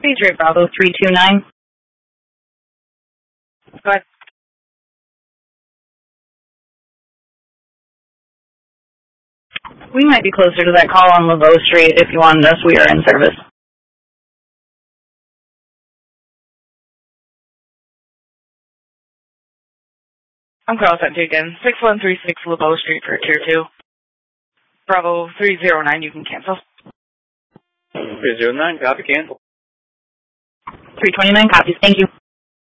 Patriot Bravo 329. Go ahead. We might be closer to that call on Laveau Street. If you wanted us, we are in service. I'm calling that again. 6136 Laveau Street for Tier 2. Bravo 309, you can cancel. 309, copy, cancel. 329 copies, thank you.